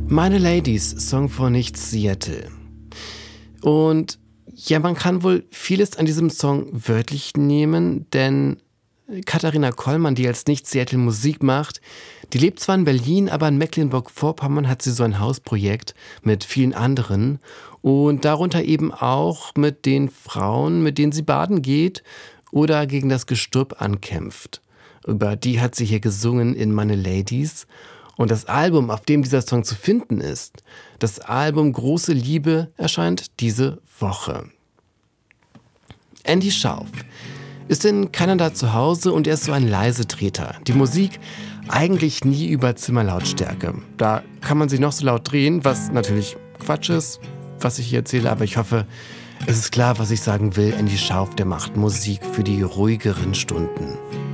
Meine Ladies, Song von Nichts Seattle. Und ja, man kann wohl vieles an diesem Song wörtlich nehmen, denn Katharina Kollmann, die als Nicht-Seattle Musik macht, die lebt zwar in Berlin, aber in Mecklenburg-Vorpommern hat sie so ein Hausprojekt mit vielen anderen und darunter eben auch mit den Frauen, mit denen sie baden geht oder gegen das Gestrüpp ankämpft. Über die hat sie hier gesungen in Meine Ladies. Und das Album, auf dem dieser Song zu finden ist, das Album Große Liebe, erscheint diese Woche. Andy Schauf ist in Kanada zu Hause und er ist so ein Leisetreter. Die Musik eigentlich nie über Zimmerlautstärke. Da kann man sie noch so laut drehen, was natürlich Quatsch ist, was ich hier erzähle, aber ich hoffe, es ist klar, was ich sagen will. Andy Schauf, der macht Musik für die ruhigeren Stunden.